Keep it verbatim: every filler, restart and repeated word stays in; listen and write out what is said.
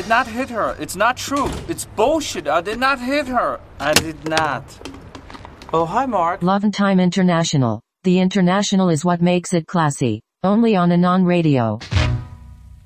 did not hit her. It's not true. It's bullshit. I did not hit her. I did not. Oh, hi, Mark. Love and Time International. The international is what makes it classy. Only on Anon Radio.